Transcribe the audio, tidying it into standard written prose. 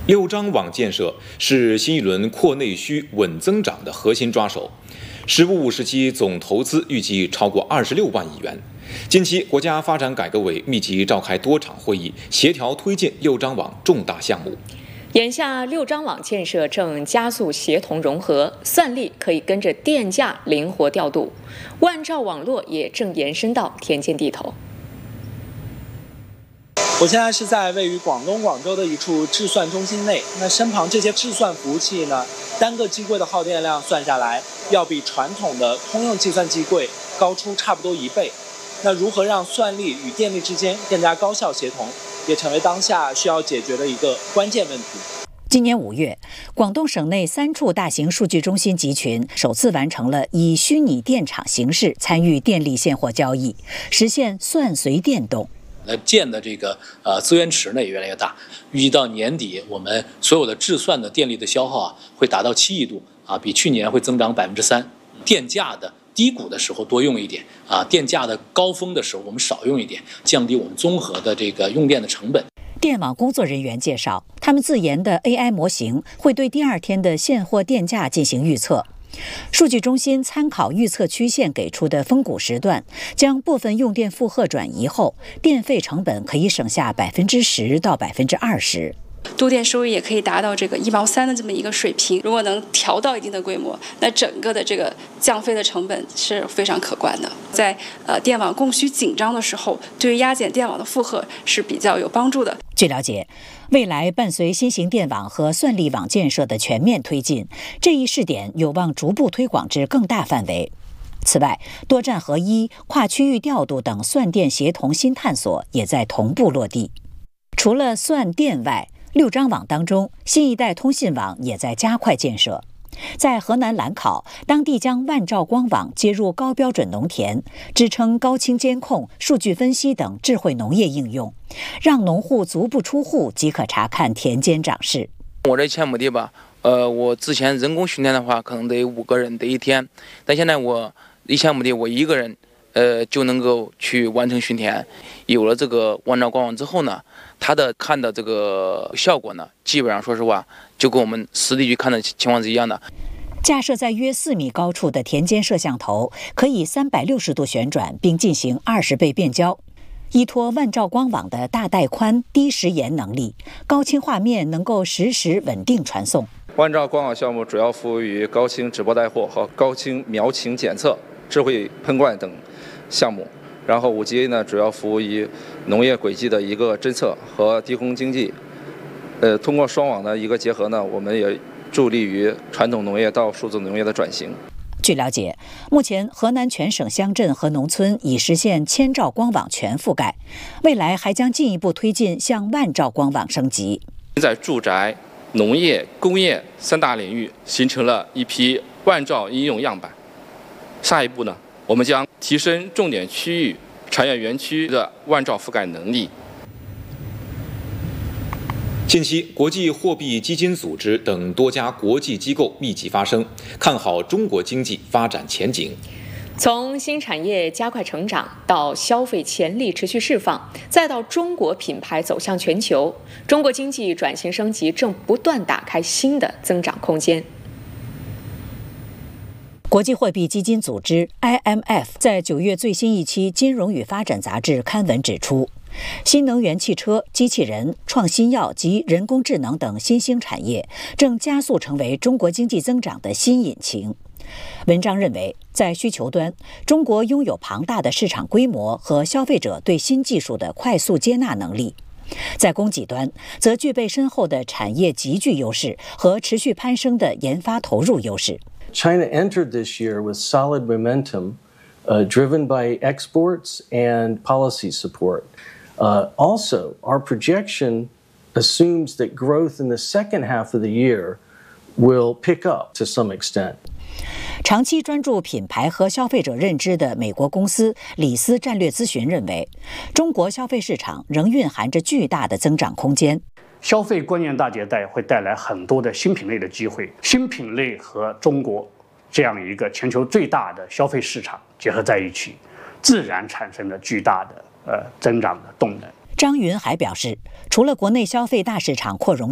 六张网建设是新一轮扩内需、稳增长的核心抓手。十五五时期总投资预计超过26万亿元。近期，国家发展改革委密集召开多场会议，协调推进六张网重大项目。 眼下，六张网建设正加速协同融合，算力可以跟着电价灵活调度，万兆网络也正延伸到田间地头。 我现在是在位于广东广州的一处制算中心内，那身旁这些制算服务器呢，单个机柜的耗电量算下来，要比传统的通用计算机柜高出差不多1倍。那如何让算力与电力之间更加高效协同，也成为当下需要解决的一个关键问题。 今年5月，广东省内3处大型数据中心集群首次完成了以虚拟电厂形式参与电力现货交易，实现算随电动。 建的这个资源池呢也越来越大，预计到年底，我们所有的制算的电力的消耗会达到7亿度比去年会增长3%。电价的低谷的时候多用一点电价的高峰的时候我们少用一点，降低我们综合的这个用电的成本。 电网工作人员介绍，他们自研的 AI 模型会对第2天的现货电价进行预测。数据中心参考预测曲线给出的峰谷时段，将部分用电负荷转移后，电费成本可以省下10%到20%。 度电收益也可以达到这个1毛3的这么一个水平。如果能调到一定的规模，那整个的这个降费的成本是非常可观的。在电网供需紧张的时候，对于压减电网的负荷是比较有帮助的。 据了解，未来伴随新型电网和算力网建设的全面推进，这一试点有望逐步推广至更大范围。此外，多站合一、跨区域调度等算电协同新探索也在同步落地。除了算电外，六张网当中，新一代通信网也在加快建设。在河南兰考，当地将万兆光网接入高标准农田，支撑高清监控、数据分析等智慧农业应用，让农户足不出户即可查看田间长势。 我这项目的吧，我之前人工训练的话，可能得5个人得1天，但现在我一项目的我1个人，就能够去完成训田。有了这个万兆光网之后呢，它的看的这个效果呢，基本上说实话，就跟我们实地去看的情况是一样的。 架设在约4米高处的田间摄像头，可以360度旋转，并进行20倍变焦。依托万兆光网的大带宽、低时延能力，高清画面能够实时稳定传送。 万兆光网项目主要服务于高清直播带货和高清苗情检测、智慧喷灌等项目。然后5G 呢，主要服务于农业轨迹的一个侦测和低空经济。通过双网的一个结合呢，我们也助力于传统农业到数字农业的转型。 据了解，目前河南全省乡镇和农村已实现1000兆光网全覆盖，未来还将进一步推进向万兆光网升级。 在住宅、农业、工业3大领域形成了一批万兆应用样板。下一步呢，我们将提升重点区域产业园区的万兆覆盖能力。 近期，国际货币基金组织等多家国际机构密集发声，看好中国经济发展前景。 从新产业加快成长到消费潜力持续释放，再到中国品牌走向全球，中国经济转型升级正不断打开新的增长空间。 国际货币基金组织 IMF 在9月最新一期《金融与发展》杂志刊文指出，新能源汽车、机器人、创新药及人工智能等新兴产业正加速成为中国经济增长的新引擎。文章认为，在需求端，中国拥有庞大的市场规模和消费者对新技术的快速接纳能力；在供给端，则具备深厚的产业集聚优势和持续攀升的研发投入优势。 China entered this year with solid momentum, driven by exports and policy support. Also, our projection assumes that growth in the second half of the year will pick up to some extent. 长期专注品牌和消费者认知的美国公司李斯战略咨询认为，中国消费市场仍蕴含着巨大的增长空间。 消费观念大迭代会带来很多的新品类的机会，新品类和中国这样一个全球最大的消费市场结合在一起，自然产生了巨大的增长的动能。 张云还表示，除了国内消费大市场扩容